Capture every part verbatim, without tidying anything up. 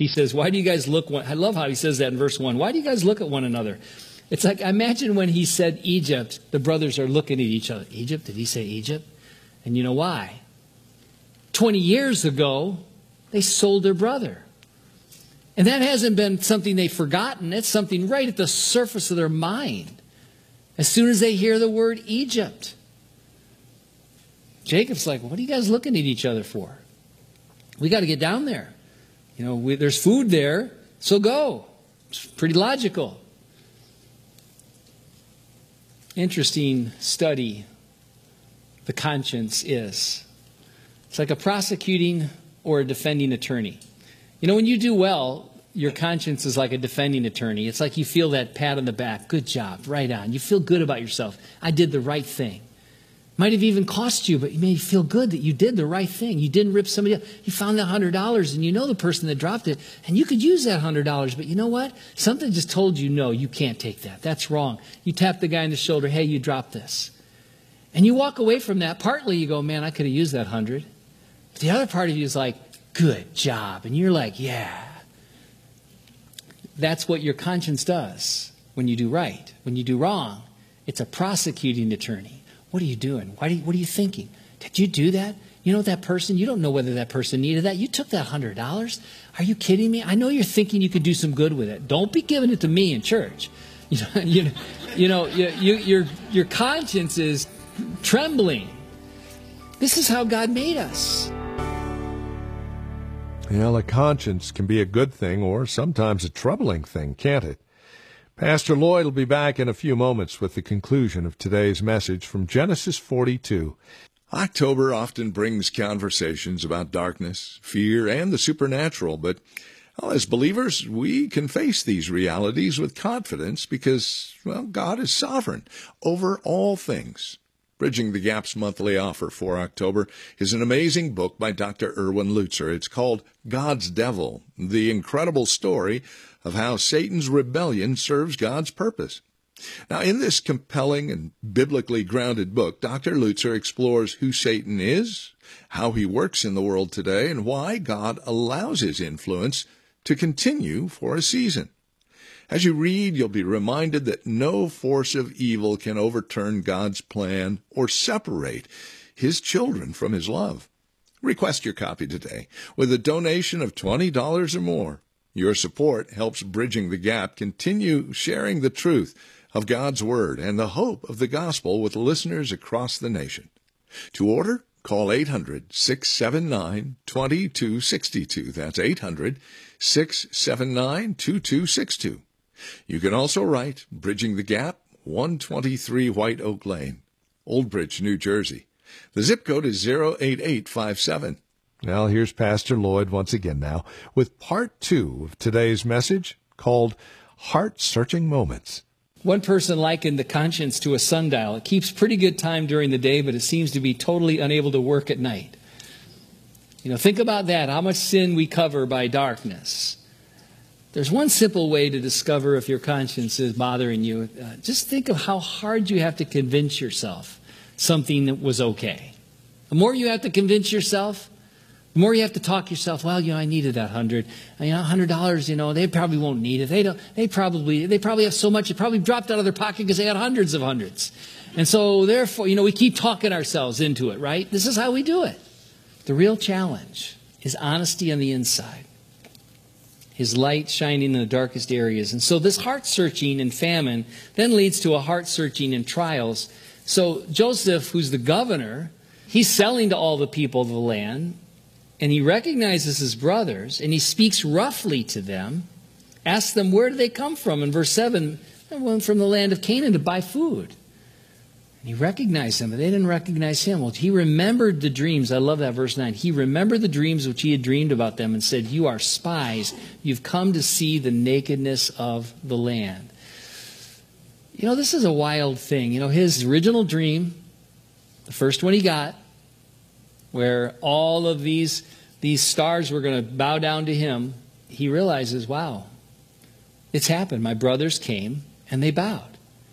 He says, why do you guys look one? I love how he says that in verse one. Why do you guys look at one another? It's like, imagine when he said Egypt, the brothers are looking at each other. Egypt? Did he say Egypt? And you know why? twenty years ago, they sold their brother. And that hasn't been something they've forgotten. It's something right at the surface of their mind. As soon as they hear the word Egypt. Jacob's like, what are you guys looking at each other for? We got to get down there. You know, we, there's food there, so go. It's pretty logical. Interesting study the conscience is. It's like a prosecuting or a defending attorney. You know, when you do well, your conscience is like a defending attorney. It's like you feel that pat on the back. Good job, right on. You feel good about yourself. I did the right thing. Might have even cost you, but you may feel good that you did the right thing. You didn't rip somebody else. You found that one hundred dollars and you know the person that dropped it, and you could use that one hundred dollars, but you know what? Something just told you, no, you can't take that. That's wrong. You tap the guy on the shoulder, hey, you dropped this. And you walk away from that. Partly you go, man, I could have used that one hundred. But the other part of you is like, good job. And you're like, yeah. That's what your conscience does when you do right. When you do wrong, it's a prosecuting attorney. What are you doing? Why do you, what are you thinking? Did you do that? You know that person? You don't know whether that person needed that. You took that one hundred dollars? Are you kidding me? I know you're thinking you could do some good with it. Don't be giving it to me in church. You know, you, you know you, you, your, your conscience is trembling. This is how God made us. Well, a conscience can be a good thing or sometimes a troubling thing, can't it? Pastor Lloyd will be back in a few moments with the conclusion of today's message from Genesis forty-two. October often brings conversations about darkness, fear, and the supernatural, but well, as believers, we can face these realities with confidence because, well, God is sovereign over all things. Bridging the Gap's monthly offer for October is an amazing book by Doctor Erwin Lutzer. It's called God's Devil, the incredible story of how Satan's rebellion serves God's purpose. Now, in this compelling and biblically grounded book, Doctor Lutzer explores who Satan is, how he works in the world today, and why God allows his influence to continue for a season. As you read, you'll be reminded that no force of evil can overturn God's plan or separate his children from his love. Request your copy today with a donation of twenty dollars or more. Your support helps Bridging the Gap continue sharing the truth of God's Word and the hope of the gospel with listeners across the nation. To order, call eight hundred, six seven nine, two two six two. That's eight hundred, six seven nine, two two six two. You can also write Bridging the Gap, one twenty-three White Oak Lane, Old Bridge, New Jersey. The zip code is zero eight eight five seven. Well, here's Pastor Lloyd once again now with part two of today's message called Heart-Searching Moments. One person likened the conscience to a sundial. It keeps pretty good time during the day, but it seems to be totally unable to work at night. You know, think about that, how much sin we cover by darkness. There's one simple way to discover if your conscience is bothering you. Uh, just think of how hard you have to convince yourself something that was okay. The more you have to convince yourself, the more you have to talk yourself, well, you know, I needed that hundred. You know, hundred dollars, you know, they probably won't need it. They don't, they probably, they probably have so much, it probably dropped out of their pocket because they had hundreds of hundreds. And so therefore, you know, we keep talking ourselves into it, right? This is how we do it. The real challenge is honesty on the inside. His light shining in the darkest areas. And so this heart searching in famine then leads to a heart searching in trials. So Joseph, who's the governor, he's selling to all the people of the land. And he recognizes his brothers, and he speaks roughly to them, asks them, where do they come from? In verse seven, they went from the land of Canaan to buy food. And he recognized them, but they didn't recognize him. Well, he remembered the dreams. I love that, verse nine. He remembered the dreams which he had dreamed about them and said, you are spies. You've come to see the nakedness of the land. You know, this is a wild thing. You know, his original dream, the first one he got, where all of these, these stars were going to bow down to him, he realizes, wow, it's happened. My brothers came and they bowed.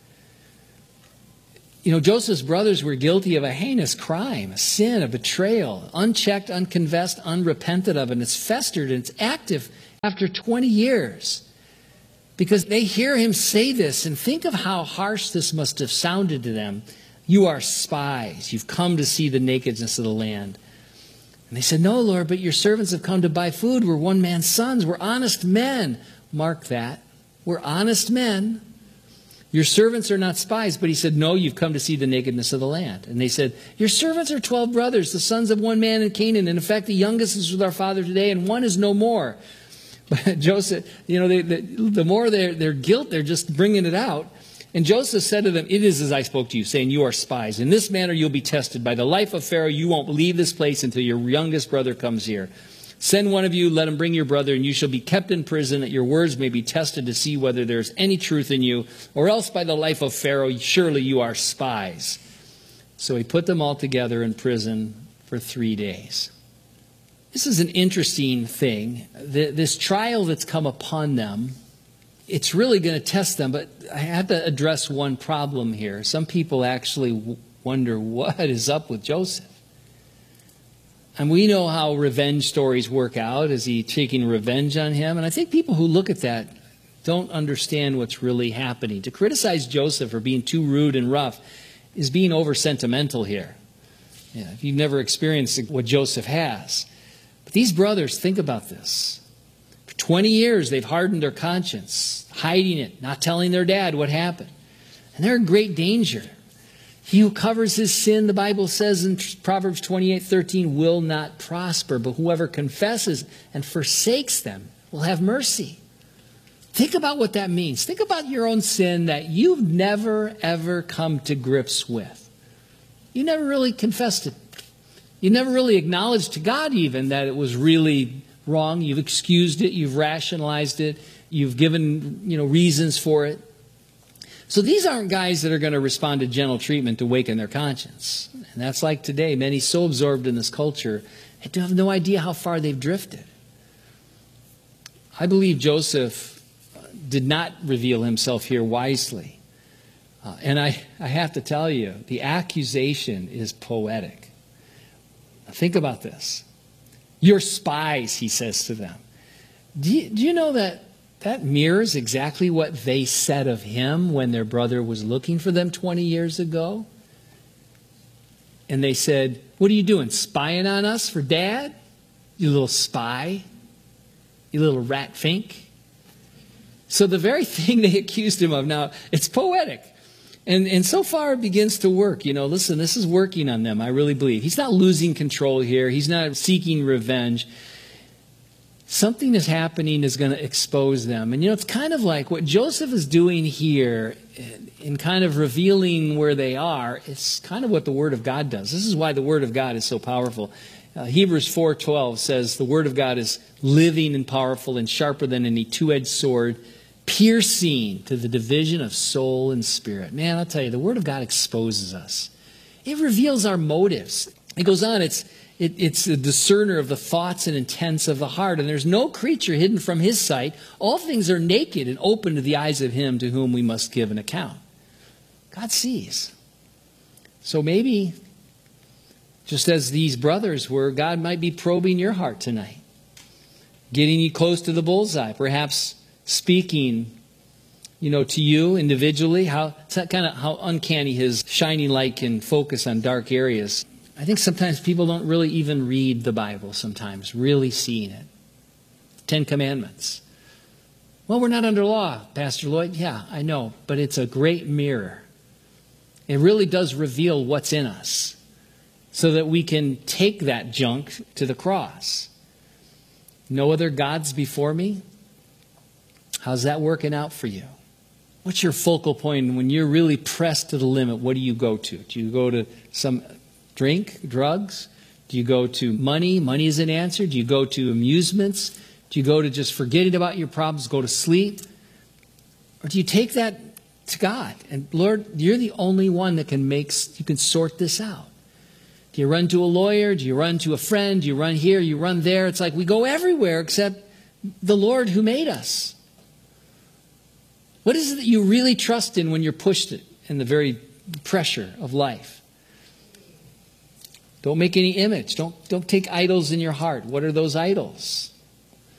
You know, Joseph's brothers were guilty of a heinous crime, a sin, a betrayal, unchecked, unconfessed, unrepented of, and it's festered and it's active after twenty years. Because they hear him say this, and think of how harsh this must have sounded to them. You are spies. You've come to see the nakedness of the land. And they said, no, Lord, but your servants have come to buy food. We're one man's sons. We're honest men. Mark that. We're honest men. Your servants are not spies. But he said, no, you've come to see the nakedness of the land. And they said, your servants are twelve brothers, the sons of one man in Canaan. And in fact, the youngest is with our father today, and one is no more. But Joseph, you know, they, they, the more their, their guilt, they're just bringing it out. And Joseph said to them, it is as I spoke to you, saying, you are spies. In this manner you'll be tested. By the life of Pharaoh, you won't leave this place until your youngest brother comes here. Send one of you, let him bring your brother, and you shall be kept in prison, that your words may be tested to see whether there is any truth in you. Or else by the life of Pharaoh, surely you are spies. So he put them all together in prison for three days. This is an interesting thing. This trial that's come upon them, it's really going to test them. But I have to address one problem here. Some people actually wonder what is up with Joseph. And we know how revenge stories work out. Is he taking revenge on him? And I think people who look at that don't understand what's really happening. To criticize Joseph for being too rude and rough is being over sentimental here. Yeah, if you've never experienced what Joseph has. These brothers, think about this. For twenty years, they've hardened their conscience, hiding it, not telling their dad what happened. And they're in great danger. He who covers his sin, the Bible says in Proverbs twenty-eight thirteen, will not prosper. But whoever confesses and forsakes them will have mercy. Think about what that means. Think about your own sin that you've never, ever come to grips with. You never really confessed it. You never really acknowledged to God even that it was really wrong. You've excused it. You've rationalized it. You've given, you know, reasons for it. So these aren't guys that are going to respond to gentle treatment to awaken their conscience. And that's like today. Many so absorbed in this culture, they have no idea how far they've drifted. I believe Joseph did not reveal himself here wisely. Uh, and I, I have to tell you, the accusation is poetic. Think about this. You're spies, he says to them. Do you, do you know that that mirrors exactly what they said of him when their brother was looking for them twenty years ago? And they said, what are you doing, spying on us for Dad? You little spy. You little rat fink. So the very thing they accused him of, now, it's poetic. And, and so far it begins to work. You know, listen, this is working on them, I really believe. He's not losing control here. He's not seeking revenge. Something is happening is going to expose them. And, you know, it's kind of like what Joseph is doing here in kind of revealing where they are. It's kind of what the Word of God does. This is why the Word of God is so powerful. Uh, Hebrews four twelve says the Word of God is living and powerful and sharper than any two-edged sword, piercing to the division of soul and spirit. Man, I'll tell you, the Word of God exposes us. It reveals our motives. It goes on, it's it, it's a discerner of the thoughts and intents of the heart. And there's no creature hidden from His sight. All things are naked and open to the eyes of Him to whom we must give an account. God sees. So maybe, just as these brothers were, God might be probing your heart tonight. Getting you close to the bullseye. Perhaps speaking, you know, to you individually, how kind of how uncanny His shining light can focus on dark areas. I think sometimes people don't really even read the Bible sometimes, really seeing it. Ten Commandments. Well, we're not under law, Pastor Lloyd. Yeah, I know, but it's a great mirror. It really does reveal what's in us so that we can take that junk to the cross. No other gods before me? How's that working out for you? What's your focal point when you're really pressed to the limit? What do you go to? Do you go to some drink, drugs? Do you go to money? Money is an answer. Do you go to amusements? Do you go to just forgetting about your problems, go to sleep? Or do you take that to God? And Lord, you're the only one that can make, you can sort this out. Do you run to a lawyer? Do you run to a friend? Do you run here? You run there? It's like we go everywhere except the Lord who made us. What is it that you really trust in when you're pushed in the very pressure of life? Don't make any image. Don't, don't take idols in your heart. What are those idols?